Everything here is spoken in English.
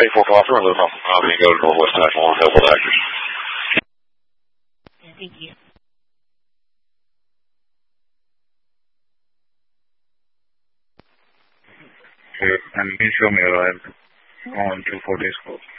pay for coffee or live off the property and go to Northwest National and help with actors. Yeah, thank you. Okay, and can you show me a live on 240 scope?